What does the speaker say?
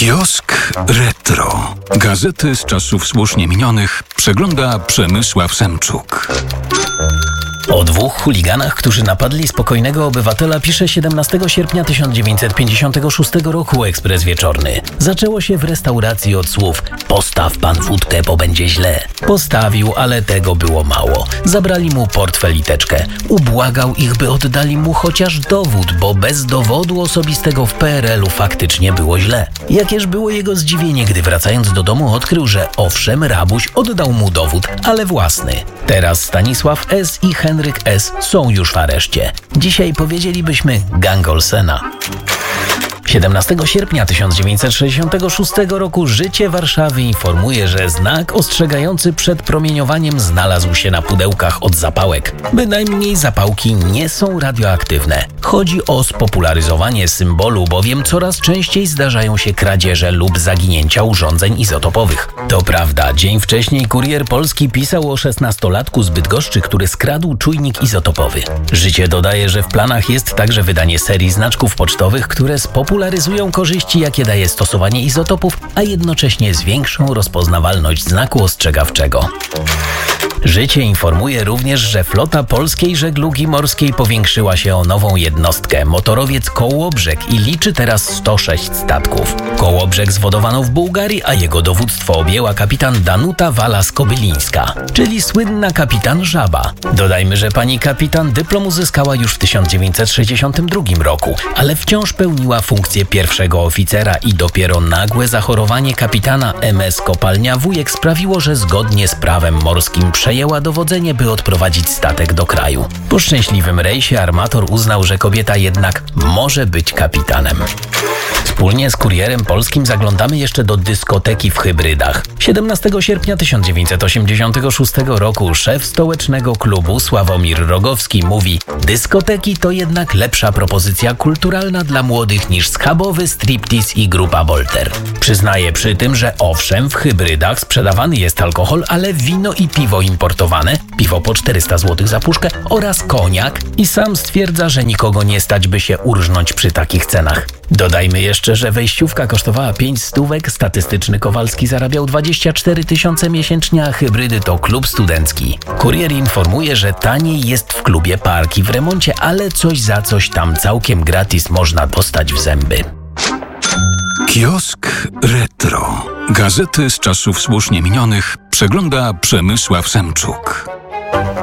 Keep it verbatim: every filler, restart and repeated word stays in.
Kiosk Retro. Gazety z czasów słusznie minionych przegląda Przemysław Semczuk. O dwóch chuliganach, którzy napadli spokojnego obywatela, pisze siedemnastego sierpnia tysiąc dziewięćset pięćdziesiątego szóstego roku Ekspres Wieczorny. Zaczęło się w restauracji od słów: postaw pan wódkę, bo będzie źle. Postawił, ale tego było mało. Zabrali mu portfel i teczkę. Ubłagał ich, by oddali mu chociaż dowód, bo bez dowodu osobistego w P R L u faktycznie było źle. Jakież było jego zdziwienie, gdy wracając do domu odkrył, że owszem, rabuś oddał mu dowód, ale własny. Teraz Stanisław S. i Henryk S. są już w areszcie. Dzisiaj powiedzielibyśmy gang Olsena. siedemnastego sierpnia tysiąc dziewięćset sześćdziesiątego szóstego roku Życie Warszawy informuje, że znak ostrzegający przed promieniowaniem znalazł się na pudełkach od zapałek. Bynajmniej zapałki nie są radioaktywne. Chodzi o spopularyzowanie symbolu, bowiem coraz częściej zdarzają się kradzieże lub zaginięcia urządzeń izotopowych. To prawda, dzień wcześniej Kurier Polski pisał o szesnastolatku z Bydgoszczy, który skradł czujnik izotopowy. Życie dodaje, że w planach jest także wydanie serii znaczków pocztowych, które spopularyzują korzyści, jakie daje stosowanie izotopów, a jednocześnie zwiększą rozpoznawalność znaku ostrzegawczego. Życie informuje również, że flota polskiej żeglugi morskiej powiększyła się o nową jednostkę, motorowiec Kołobrzeg, i liczy teraz sto sześć statków. Kołobrzeg zwodowano w Bułgarii, a jego dowództwo objęła kapitan Danuta Walas-Kobylińska, czyli słynna kapitan Żaba. Dodajmy, że pani kapitan dyplom uzyskała już w tysiąc dziewięćset sześćdziesiątym drugim roku, ale wciąż pełniła funkcję pierwszego oficera i dopiero nagłe zachorowanie kapitana M S Kopalnia Wujek sprawiło, że zgodnie z prawem morskim przejęła dowodzenie, by odprowadzić statek do kraju. Po szczęśliwym rejsie armator uznał, że kobieta jednak może być kapitanem. Wspólnie z Kurierem Polskim zaglądamy jeszcze do dyskoteki w Hybrydach. siedemnastego sierpnia tysiąc dziewięćset osiemdziesiątego szóstego roku szef stołecznego klubu Sławomir Rogowski mówi: dyskoteki to jednak lepsza propozycja kulturalna dla młodych niż schabowy striptease i grupa Volter. Przyznaje przy tym, że owszem, w Hybrydach sprzedawany jest alkohol, ale wino i piwo importowane, piwo po czterysta złotych za puszkę oraz koniak, i sam stwierdza, że nikogo nie stać, by się urżnąć przy takich cenach. Dodajmy jeszcze, że wejściówka kosztowała pięć stówek, statystyczny Kowalski zarabiał dwadzieścia cztery tysiące miesięcznie, a Hybrydy to klub studencki. Kurier informuje, że taniej jest w klubie parki w remoncie, ale coś za coś tam całkiem gratis można dostać w zęby. Kiosk Retro. Gazety z czasów słusznie minionych przegląda Przemysław Semczuk.